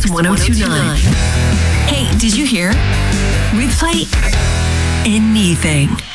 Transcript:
Mix 1029. Hey, did you hear? We play anything.